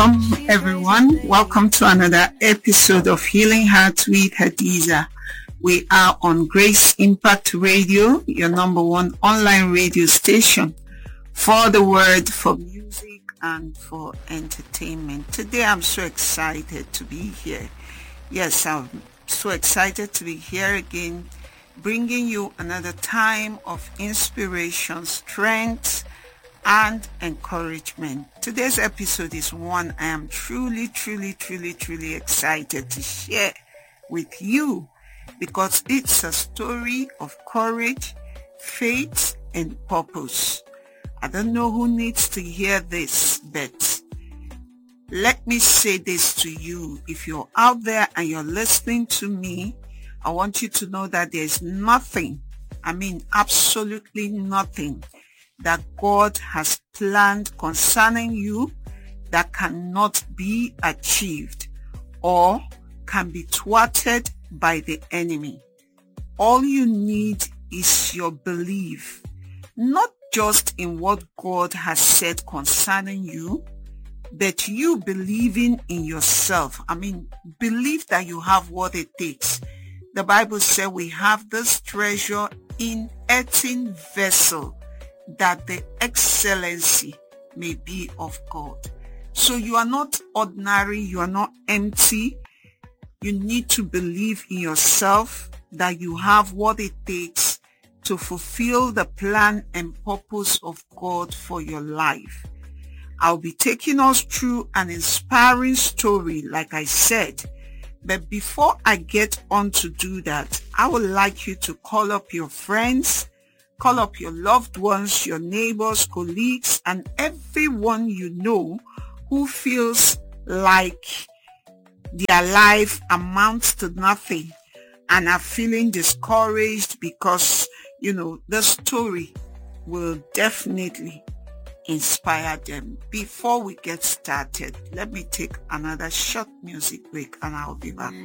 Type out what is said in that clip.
Everyone. Welcome to another episode of Healing Hearts with Hadiza. We are on Grace Impact Radio, your number one online radio station for the word, for music, and for entertainment. Today, I'm so excited to be here. Yes, I'm so excited to be here again, bringing you another time of inspiration, strength, and encouragement. Today's episode is one I am truly excited to share with you because it's a story of courage, faith, and purpose. I don't know who needs to hear this, but let me say this to you. If you're out there and you're listening to me, I want you to know that there's nothing, absolutely nothing that God has planned concerning you that cannot be achieved or can be thwarted by the enemy. All you need is your belief, not just in what God has said concerning you, but you believing in yourself. Believe that you have what it takes. The Bible says we have this treasure in earthen vessel, that the excellency may be of God. So you are not ordinary, you are not empty. You need to believe in yourself that you have what it takes to fulfill the plan and purpose of God for your life. I'll be taking us through an inspiring story, like I said. But before I get on to do that, I would like you to call up your friends, call up your loved ones, your neighbors, colleagues, and everyone you know who feels like their life amounts to nothing and are feeling discouraged because, the story will definitely inspire them. Before we get started, let me take another short music break and I'll be back.